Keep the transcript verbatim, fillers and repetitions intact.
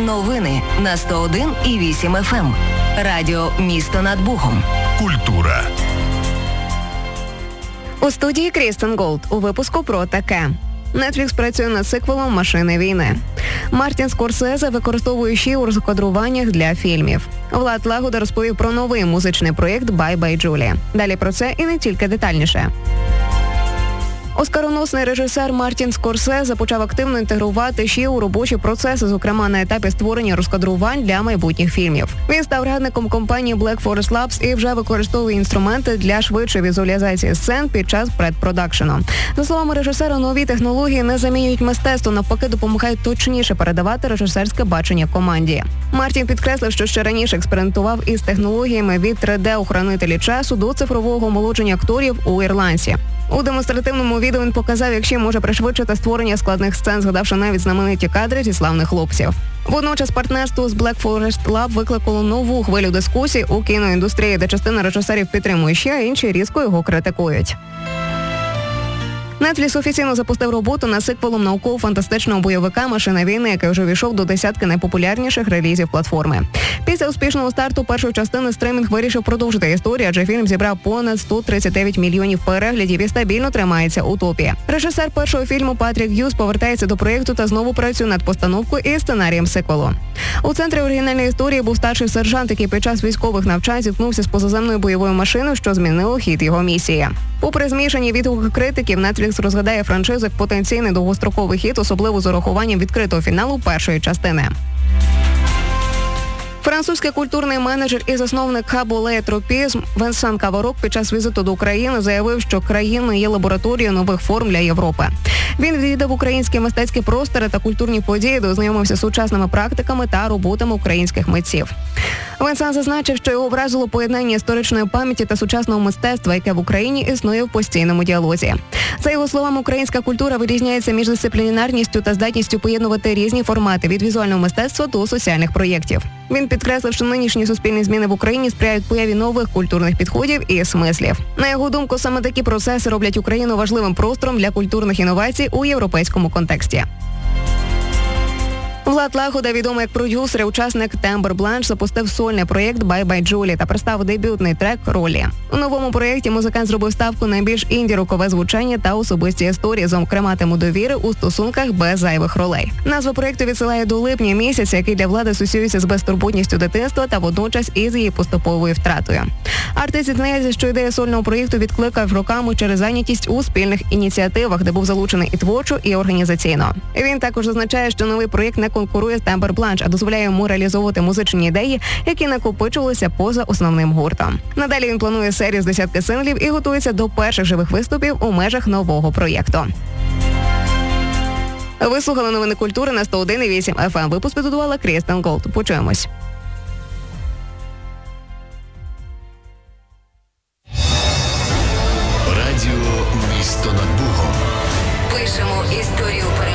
Новини на сто один і вісім еф ем. Радіо «Місто над Богом». Культура. У студії Крістен Голд. У випуску про таке. Netflix працює над сиквелом «Машини війни». Мартін Скорсезе використовує щі у розкадруваннях для фільмів. Влад Лагуда розповів про новий музичний проєкт «Бай-бай, Джулі». Далі про це і не тільки детальніше. Оскароносний режисер Мартін Скорсезе почав активно інтегрувати щі у робочі процеси, зокрема на етапі створення розкадрувань для майбутніх фільмів. Він став радником компанії Black Forest Labs і вже використовує інструменти для швидшої візуалізації сцен під час предпродакшену. За словами режисера, нові технології не замінюють мистецтво, навпаки допомагають точніше передавати режисерське бачення команді. Мартін підкреслив, що ще раніше експериментував із технологіями від три де-охоронителі часу до цифрового омолодження акторів у «Ірландці». У демонстративному відео він показав, як ще може пришвидшити створення складних сцен, згадавши навіть знамениті кадри зі славних хлопців. Водночас партнерство з Black Forest Lab викликало нову хвилю дискусій у кіноіндустрії, де частина режисерів підтримує ще, а інші різко його критикують. Netflix офіційно запустив роботу над сиквелом науково-фантастичного бойовика «Машина війни», який вже війшов до десятки найпопулярніших релізів платформи. Після успішного старту першої частини стримінг вирішив продовжити історію, адже фільм зібрав понад сто тридцять дев'ять мільйонів переглядів і стабільно тримається у топі. Режисер першого фільму Патрік Г'юз повертається до проєкту та знову працює над постановкою і сценарієм сиквелу. У центрі оригінальної історії був старший сержант, який під час військових навчань зіткнувся з позаземною бойовою машиною, що змінило хід його місії. Попри змішані відгуки критиків, Netflix розглядає франшизу як потенційний довгостроковий хіт, особливо з урахуванням відкритого фіналу першої частини. Французький культурний менеджер і засновник хабу «Леєтропізм» Венсан Каварок під час візиту до України заявив, що країна є лабораторією нових форм для Європи. Він відвідав українські мистецькі простори та культурні події, де ознайомився з сучасними практиками та роботами українських митців. Венсан зазначив, що його вразило поєднання історичної пам'яті та сучасного мистецтва, яке в Україні існує в постійному діалозі. За його словами, українська культура вирізняється міждисциплінарністю та здатністю поєднувати різні формати – від візуального мистецтва до соціальних проєктів. Він підкреслив, що нинішні суспільні зміни в Україні сприяють появі нових культурних підходів і смислів. На його думку, саме такі процеси роблять Україну важливим простором для культурних інновацій у європейському контексті. Влад Лагуда, відомий як продюсер і учасник Тембр Бланш, запустив сольний проєкт «Бай-бай, Джулі» та представив дебютний трек «Ролі». У новому проєкті музикант зробив ставку на більш інді-рокове звучання та особисті історії, зокрема тему довіри у стосунках без зайвих ролей. Назва проєкту відсилає до липня місяця, який для Влади асоціюється з безтурботністю дитинства та водночас із її поступовою втратою. Артист зізнається, що ідея сольного проєкту відкликав роками через зайнятість у спільних ініціативах, де був залучений і творчо, і організаційно. Він також зазначає, що новий проєкт не конкурує з Тембр Бланш, а дозволяє йому реалізовувати музичні ідеї, які накопичувалися поза основним гуртом. Надалі він планує серію з десятки синглів і готується до перших живих виступів у межах нового проєкту. Ви слухали новини культури на сто один і вісім еф ем. Випуск підготувала Крістен Голд. Почуємось. Радіо «Місто над Богом». Пишемо історію перемоги.